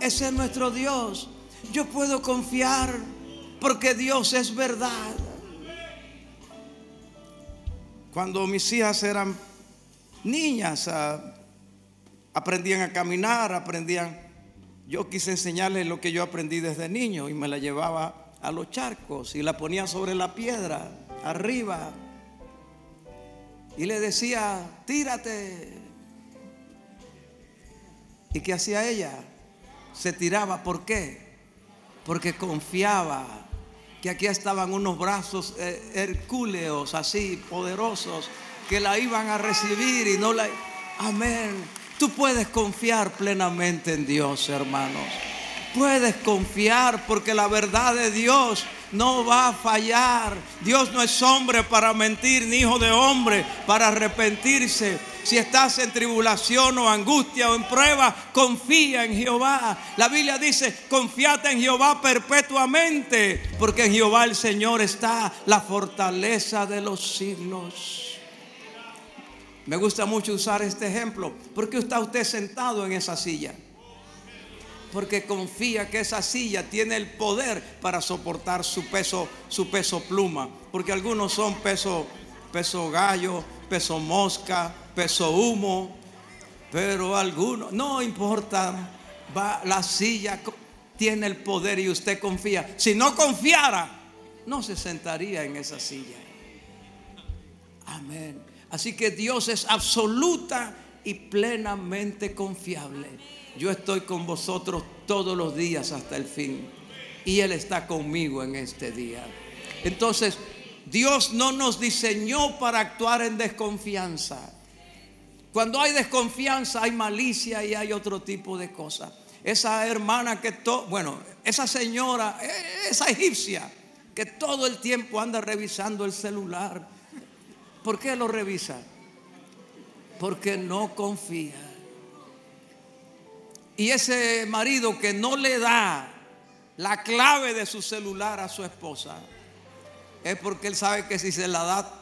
Ese es nuestro Dios. Yo puedo confiar porque Dios es verdad. Cuando mis hijas eran niñas, aprendían a caminar, yo quise enseñarles lo que yo aprendí desde niño y me la llevaba a los charcos y la ponía sobre la piedra, arriba, y le decía: tírate. ¿Y qué hacía ella? Se tiraba. ¿Por qué? Porque confiaba que aquí estaban unos brazos hercúleos, así poderosos, que la iban a recibir y no la... Amén. Tú puedes confiar plenamente en Dios, hermanos. Puedes confiar porque la verdad de Dios no va a fallar. Dios no es hombre para mentir, ni hijo de hombre para arrepentirse. Si estás en tribulación o angustia o en prueba, confía en Jehová. La Biblia dice: confiad en Jehová perpetuamente, porque en Jehová el Señor está la fortaleza de los siglos. Me gusta mucho usar este ejemplo. ¿Por qué está usted sentado en esa silla? Porque confía que esa silla tiene el poder para soportar su peso pluma. Porque algunos son peso gallo, peso mosca, peso humo. Pero algunos, no importa, la silla tiene el poder y usted confía. Si no confiara, no se sentaría en esa silla. Amén. Así que Dios es absoluta y plenamente confiable. Yo estoy con vosotros todos los días hasta el fin, y Él está conmigo en este día. Entonces, Dios no nos diseñó para actuar en desconfianza. Cuando hay desconfianza hay malicia y hay otro tipo de cosas. Esa hermana esa señora, esa egipcia, que todo el tiempo anda revisando el celular. ¿Por qué lo revisa? Porque no confía. Y ese marido que no le da la clave de su celular a su esposa, es porque él sabe que si se la da.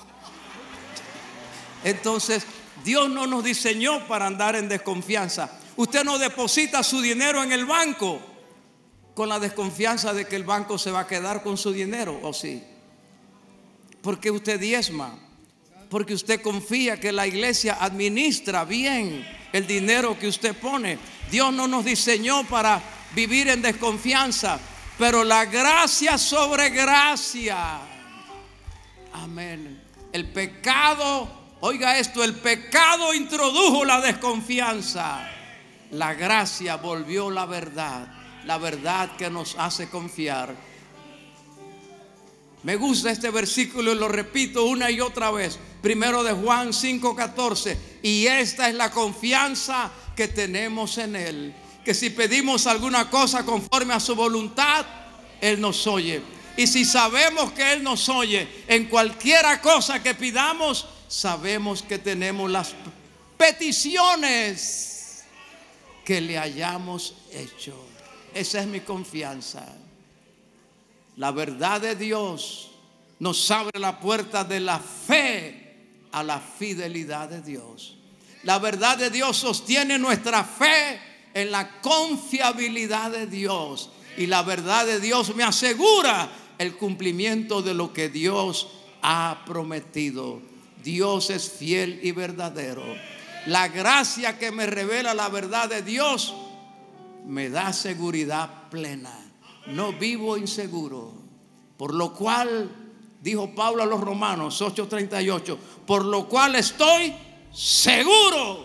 Entonces, Dios no nos diseñó para andar en desconfianza. Usted no deposita su dinero en el banco con la desconfianza de que el banco se va a quedar con su dinero, ¿o sí? Porque usted diezma, porque usted confía que la iglesia administra bien el dinero que usted pone. Dios no nos diseñó para vivir en desconfianza, pero la gracia sobre gracia. Amén. El pecado, oiga esto, el pecado introdujo la desconfianza. La gracia volvió la verdad que nos hace confiar. Me gusta este versículo y lo repito una y otra vez. Primero de Juan 5:14. Y esta es la confianza que tenemos en Él, que si pedimos alguna cosa conforme a su voluntad, Él nos oye. Y si sabemos que Él nos oye en cualquiera cosa que pidamos, sabemos que tenemos las peticiones que le hayamos hecho. Esa es mi confianza. La verdad de Dios nos abre la puerta de la fe a la fidelidad de Dios. La verdad de Dios sostiene nuestra fe en la confiabilidad de Dios. Y la verdad de Dios me asegura el cumplimiento de lo que Dios ha prometido. Dios es fiel y verdadero. La gracia que me revela la verdad de Dios me da seguridad plena. No vivo inseguro. Por lo cual, dijo Pablo a los Romanos 8:38, por lo cual estoy seguro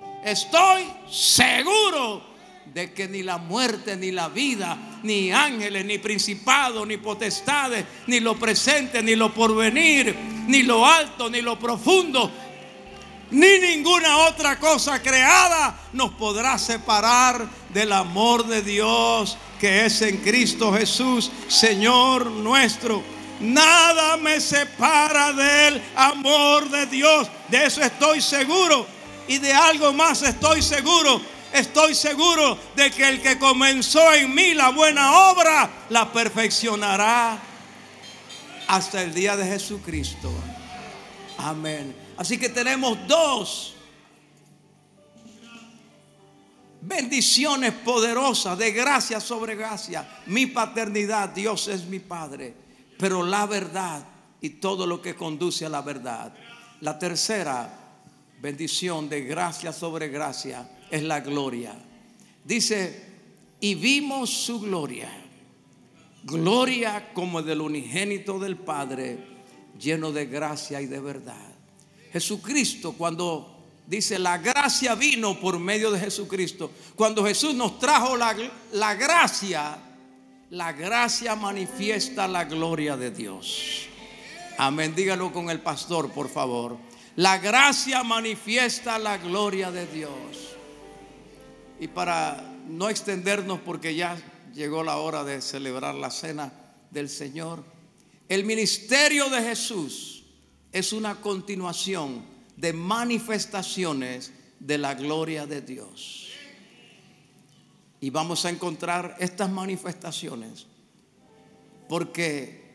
de que ni la muerte, ni la vida, ni ángeles, ni principados, ni potestades, ni lo presente, ni lo porvenir, ni lo alto, ni lo profundo, ni ninguna otra cosa creada nos podrá separar del amor de Dios que es en Cristo Jesús, Señor nuestro. Nada me separa del amor de Dios. De eso estoy seguro. Y de algo más estoy seguro. Estoy seguro de que el que comenzó en mí la buena obra la perfeccionará hasta el día de Jesucristo. Amén. Así que tenemos dos bendiciones poderosas de gracia sobre gracia. Mi paternidad, Dios es mi Padre, pero la verdad y todo lo que conduce a la verdad. La tercera bendición de gracia sobre gracia es la gloria. Dice, y vimos su gloria, gloria como del unigénito del Padre, lleno de gracia y de verdad. Jesucristo, cuando dice la gracia vino por medio de Jesucristo, cuando Jesús nos trajo la gracia manifiesta la gloria de Dios. Amén, dígalo con el pastor, por favor. La gracia manifiesta la gloria de Dios. Y para no extendernos, porque ya llegó la hora de celebrar la cena del Señor, el ministerio de Jesús es una continuación de manifestaciones de la gloria de Dios. Y vamos a encontrar estas manifestaciones porque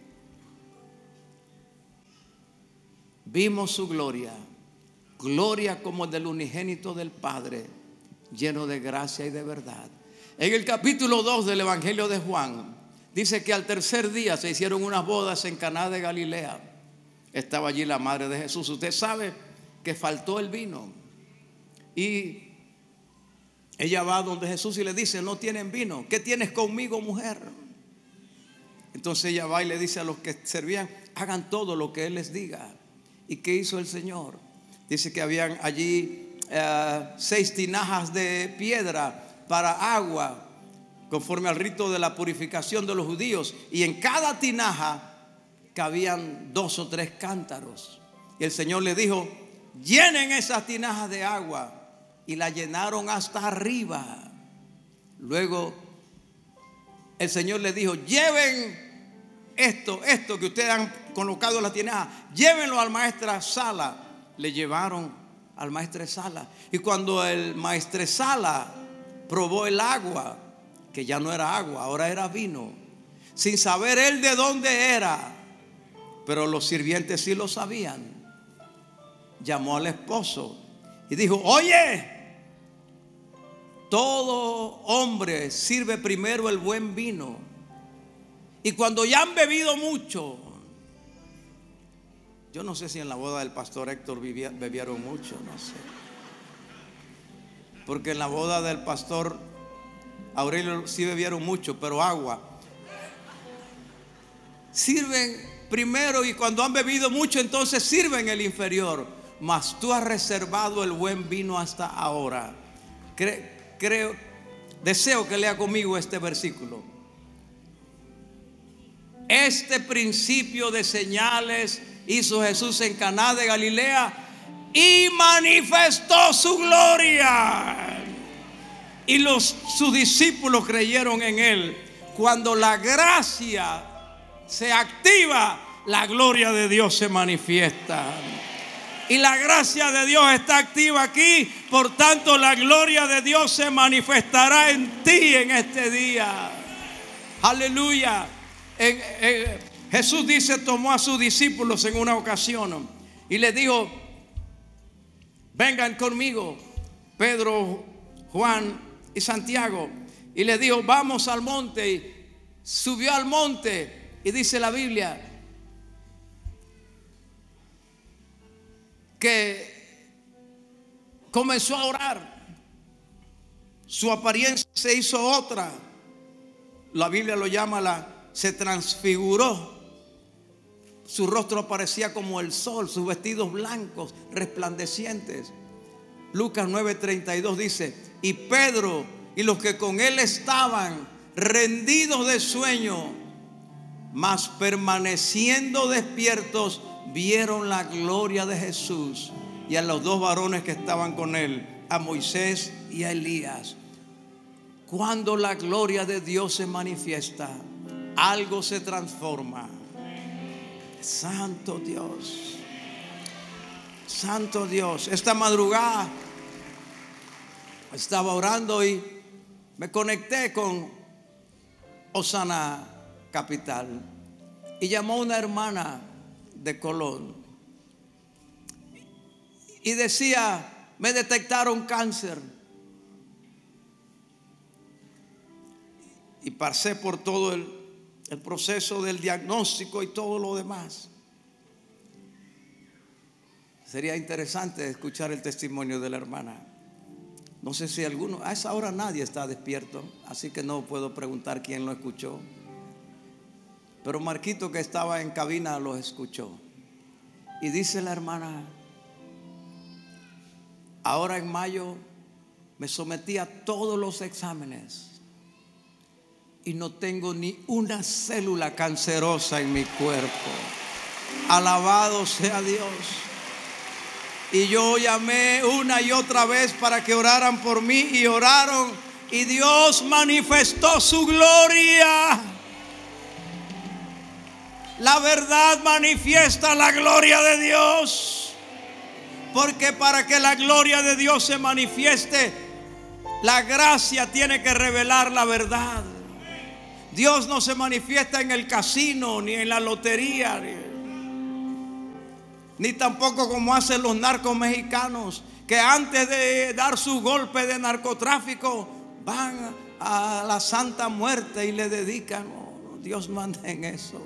vimos su gloria, gloria como del unigénito del Padre, lleno de gracia y de verdad. En el capítulo 2 del Evangelio de Juan, dice que al tercer día se hicieron unas bodas en Caná de Galilea. Estaba allí la madre de Jesús. Usted sabe que faltó el vino. Y ella va donde Jesús y le dice, no tienen vino. ¿Qué tienes conmigo, mujer? Entonces ella va y le dice a los que servían, hagan todo lo que Él les diga. ¿Y qué hizo el Señor? Dice que habían allí 6 tinajas de piedra para agua, conforme al rito de la purificación de los judíos. Y en cada tinaja cabían 2 o 3 cántaros. Y el Señor le dijo, llenen esas tinajas de agua. Y la llenaron hasta arriba. Luego el Señor le dijo, lleven esto que ustedes han colocado en la tinaja, llévenlo al maestresala. Le llevaron al maestresala. Y cuando el maestresala probó el agua, que ya no era agua, ahora era vino, sin saber él de dónde era, pero los sirvientes sí lo sabían, llamó al esposo y dijo, oye, todo hombre sirve primero el buen vino, y cuando ya han bebido mucho, yo no sé si en la boda del pastor Héctor bebieron mucho, no sé, porque en la boda del pastor Aurelio sí bebieron mucho, pero agua. Sirven primero, y cuando han bebido mucho, entonces sirven el inferior. Mas tú has reservado el buen vino hasta ahora. Deseo que lea conmigo este versículo. Este principio de señales hizo Jesús en Caná de Galilea y manifestó su gloria. Y sus discípulos creyeron en él. Cuando la gracia se activa, la gloria de Dios se manifiesta. Y la gracia de Dios está activa aquí. Por tanto, la gloria de Dios se manifestará en ti en este día. Aleluya. Jesús dice, tomó a sus discípulos en una ocasión y les dijo, vengan conmigo, Pedro, Juan y Santiago. Y les dijo, vamos al monte. Y subió al monte. Y dice la Biblia que comenzó a orar. Su apariencia se hizo otra. La Biblia lo llama se transfiguró. Su rostro parecía como el sol, sus vestidos blancos, resplandecientes. Lucas 9:32 dice, y Pedro y los que con él estaban rendidos de sueño, mas permaneciendo despiertos, vieron la gloria de Jesús y a los 2 varones que estaban con él, a Moisés y a Elías. Cuando la gloria de Dios se manifiesta, algo se transforma. Santo Dios, Santo Dios. Esta madrugada estaba orando y me conecté con Osana Capital y llamó una hermana de Colón y decía, me detectaron cáncer. y pasé por todo el proceso del diagnóstico y todo lo demás. Sería interesante escuchar el testimonio de la hermana. No sé si alguno, a esa hora nadie está despierto, así que no puedo preguntar quién lo escuchó. Pero Marquito, que estaba en cabina, lo escuchó. Y dice la hermana: ahora en mayo me sometí a todos los exámenes y no tengo ni una célula cancerosa en mi cuerpo. Alabado sea Dios. Y yo llamé una y otra vez para que oraran por mí, y oraron, y Dios manifestó su gloria. La verdad manifiesta la gloria de Dios, porque para que la gloria de Dios se manifieste, la gracia tiene que revelar la verdad. Dios no se manifiesta en el casino, ni en la lotería, ni tampoco como hacen los narcos mexicanos, que antes de dar su golpe de narcotráfico van a la Santa Muerte y le dedican. Oh, Dios manda en eso.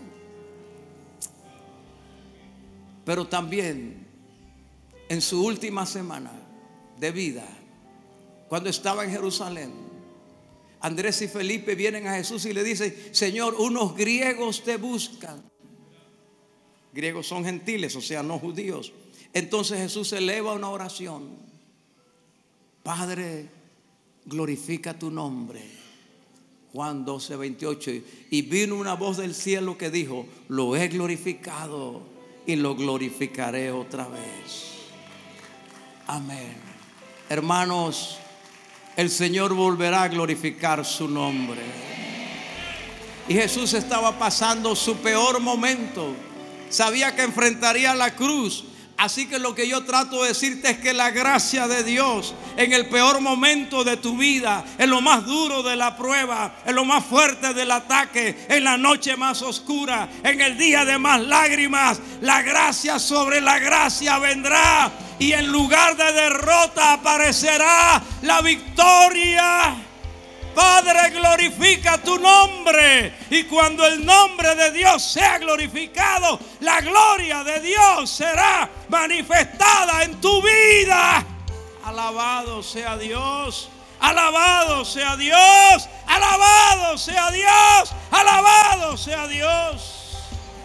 Pero también en su última semana de vida, cuando estaba en Jerusalén, Andrés y Felipe vienen a Jesús y le dicen: Señor, unos griegos te buscan. Griegos son gentiles, o sea, no judíos. Entonces Jesús eleva una oración: Padre, glorifica tu nombre. Juan 12:28. Y vino una voz del cielo que dijo: lo he glorificado y lo glorificaré otra vez. Amén. Hermanos, el Señor volverá a glorificar su nombre. Y Jesús estaba pasando su peor momento. Sabía que enfrentaría la cruz. Así que lo que yo trato de decirte es que la gracia de Dios en el peor momento de tu vida, en lo más duro de la prueba, en lo más fuerte del ataque, en la noche más oscura, en el día de más lágrimas, la gracia sobre la gracia vendrá, y en lugar de derrota aparecerá la victoria. Padre, glorifica tu nombre. Y cuando el nombre de Dios sea glorificado, la gloria de Dios será manifestada en tu vida. Alabado sea Dios. Alabado sea Dios. Alabado sea Dios. Alabado sea Dios.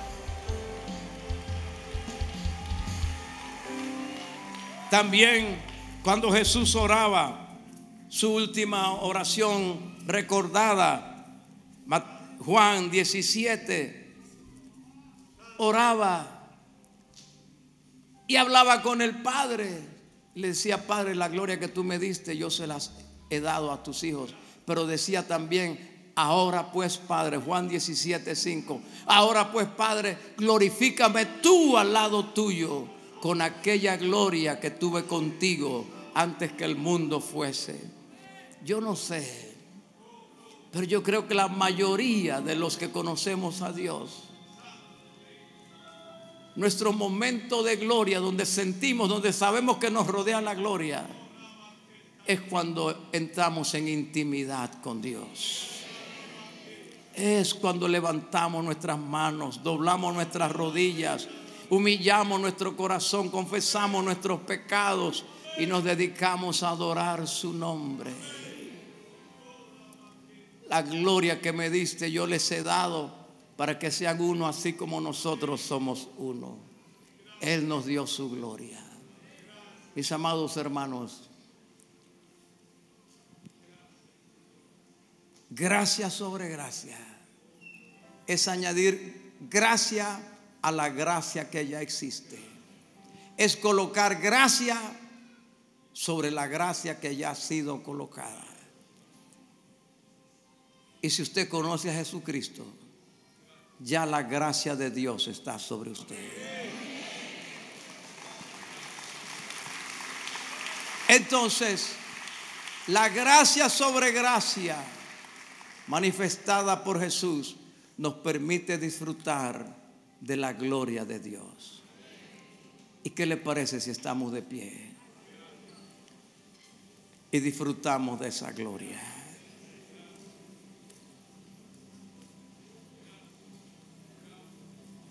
También cuando Jesús oraba, su última oración recordada, Juan 17, oraba y hablaba con el Padre. Le decía: Padre, la gloria que tú me diste, yo se las he dado a tus hijos. Pero decía también: ahora pues, Padre, Juan 17:5, ahora pues, Padre, glorifícame tú al lado tuyo con aquella gloria que tuve contigo antes que el mundo fuese. Yo no sé, pero yo creo que la mayoría de los que conocemos a Dios, nuestro momento de gloria, donde sentimos, donde sabemos que nos rodea la gloria, es cuando entramos en intimidad con Dios. Es cuando levantamos nuestras manos, doblamos nuestras rodillas, humillamos nuestro corazón, confesamos nuestros pecados y nos dedicamos a adorar su nombre. La gloria que me diste yo les he dado para que sean uno así como nosotros somos uno. Él nos dio su gloria. Mis amados hermanos, gracia sobre gracia es añadir gracia a la gracia que ya existe. Es colocar gracia sobre la gracia que ya ha sido colocada. Y si usted conoce a Jesucristo, ya la gracia de Dios está sobre usted. Entonces, la gracia sobre gracia manifestada por Jesús nos permite disfrutar de la gloria de Dios. ¿Y qué le parece si estamos de pie y disfrutamos de esa gloria?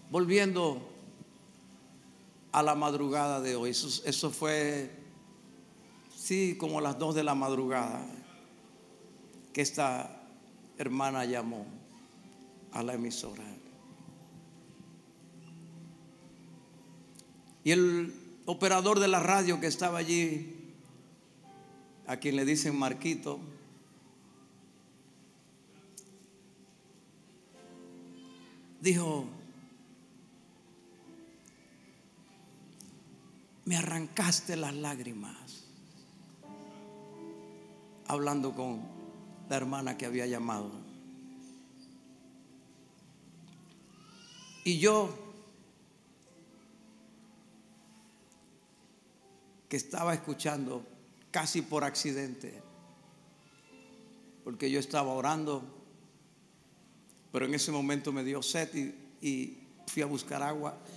Volviendo a la madrugada de hoy, eso fue, sí, como las 2 de la madrugada, que esta hermana llamó a la emisora. Y el operador de la radio que estaba allí, a quien le dicen Marquito, dijo: me arrancaste las lágrimas, hablando con la hermana que había llamado. Y yo, que estaba escuchando casi por accidente, porque yo estaba orando, pero en ese momento me dio sed y fui a buscar agua.